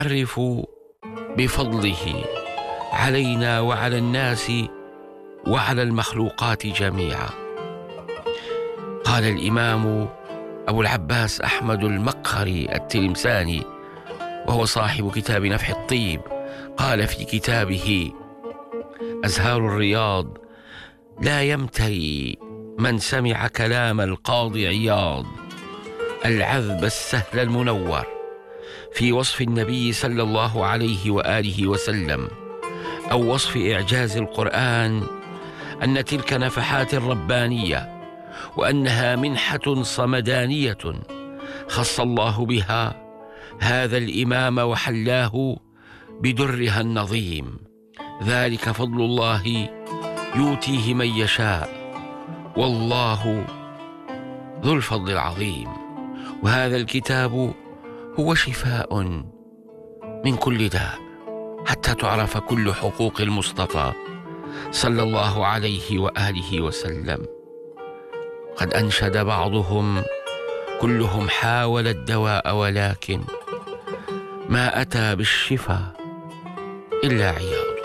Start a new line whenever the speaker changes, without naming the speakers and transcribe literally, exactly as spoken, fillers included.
نعرف بفضله علينا وعلى الناس وعلى المخلوقات جميعا. قال الإمام أبو العباس أحمد المقهري التلمساني وهو صاحب كتاب نفح الطيب، قال في كتابه أزهار الرياض: لا يمتري من سمع كلام القاضي عياض العذب السهل المنور في وصف النبي صلى الله عليه وآله وسلم أو وصف إعجاز القرآن أن تلك نفحات ربانية، وأنها منحة صمدانية خص الله بها هذا الإمام وحلاه بدرها النظيم. ذلك فضل الله يؤتيه من يشاء والله ذو الفضل العظيم. وهذا الكتاب هو شفاء من كل داء حتى تعرف كل حقوق المصطفى صلى الله عليه وآله وسلم. قد أنشد بعضهم: كلهم حاول الدواء ولكن ما أتى بالشفاء إلا عياض.